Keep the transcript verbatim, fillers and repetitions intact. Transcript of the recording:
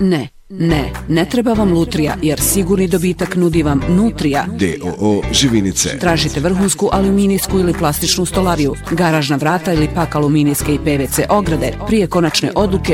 Ne, ne, ne treba vam lutrija, jer sigurni dobitak nudi vam Nutrija. D O O Živinice. Tražite vrhunsku aluminijsku ili plastičnu stolariju, garažna vrata ili pak aluminijske i P V C ograde. Prije konačne odluke